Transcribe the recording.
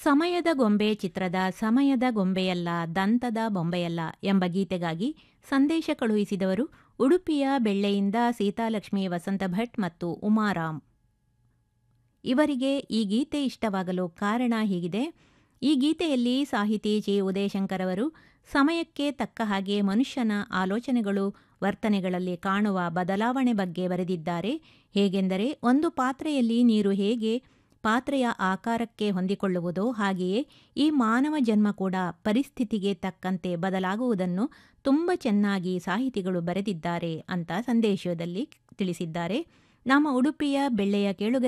ಸಮಯದ ಗೊಂಬೆ ಚಿತ್ರದ ಸಮಯದ ಗೊಂಬೆಯಲ್ಲ ದಂತದ ಬೊಂಬೆಯಲ್ಲ ಎಂಬ ಗೀತೆಗಾಗಿ ಸಂದೇಶ ಕಳುಹಿಸಿದವರು ಉಡುಪಿಯ ಬೆಳ್ಳೆಯಿಂದ ಸೀತಾಲಕ್ಷ್ಮಿ ವಸಂತ ಭಟ್ ಮತ್ತು ಉಮಾರಾಮ್. ಇವರಿಗೆ ಈ ಗೀತೆ ಇಷ್ಟವಾಗಲು ಕಾರಣ ಹೀಗಿದೆ. ಈ ಗೀತೆಯಲ್ಲಿ ಸಾಹಿತಿ ಜಿ ಉದಯಶಂಕರ್ ಅವರು ಸಮಯಕ್ಕೆ ತಕ್ಕ ಹಾಗೆ ಮನುಷ್ಯನ ಆಲೋಚನೆಗಳು ವರ್ತನೆಗಳಲ್ಲಿ ಕಾಣುವ ಬದಲಾವಣೆ ಬಗ್ಗೆ ಬರೆದಿದ್ದಾರೆ. ಹೇಗೆಂದರೆ, ಒಂದು ಪಾತ್ರೆಯಲ್ಲಿ ನೀರು ಹೇಗೆ ಪಾತ್ರೆಯ ಆಕಾರಕ್ಕೆ ಹೊಂದಿಕೊಳ್ಳುವುದೋ ಹಾಗೆಯೇ ಈ ಮಾನವ ಜನ್ಮ ಕೂಡ ಪರಿಸ್ಥಿತಿಗೆ ತಕ್ಕಂತೆ ಬದಲಾಗುವುದನ್ನು ತುಂಬ ಚೆನ್ನಾಗಿ ಸಾಹಿತಿಗಳು ಬರೆದಿದ್ದಾರೆ ಅಂತ ಸಂದೇಶದಲ್ಲಿ ತಿಳಿಸಿದ್ದಾರೆ. ನಮ್ಮ ಉಡುಪಿಯ ಬೆಳ್ಳೆಯ ಕೇಳುಗ